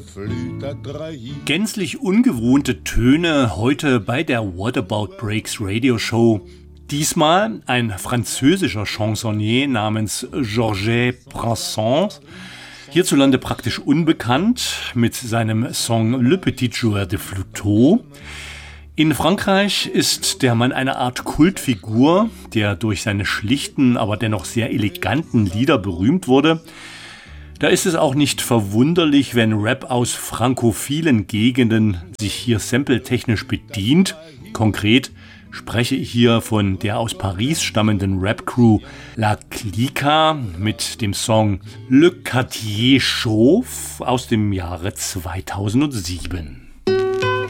Gänzlich ungewohnte Töne heute bei der What About Breaks Radio Show. Diesmal ein französischer Chansonnier namens Georges Brassens, hierzulande praktisch unbekannt mit seinem Song Le Petit Joueur de Flûteau. In Frankreich ist der Mann eine Art Kultfigur, der durch seine schlichten, aber dennoch sehr eleganten Lieder berühmt wurde. Da ist es auch nicht verwunderlich, wenn Rap aus frankophilen Gegenden sich hier sampletechnisch bedient. Konkret spreche ich hier von der aus Paris stammenden Rap-Crew La Clica mit dem Song Le Quartier Chauve aus dem Jahre 2007.